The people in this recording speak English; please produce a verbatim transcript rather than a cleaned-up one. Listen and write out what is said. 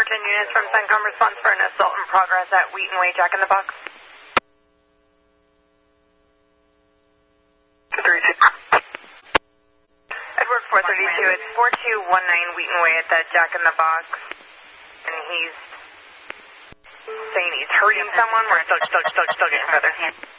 ten units from CENTCOM response for an assault in progress at Wheaton Way, Jack in the Box. Edward four thirty-two, it's four two one nine Wheaton Way at the Jack in the Box. And he's saying he's hurting someone. We're still, still, still, still getting further.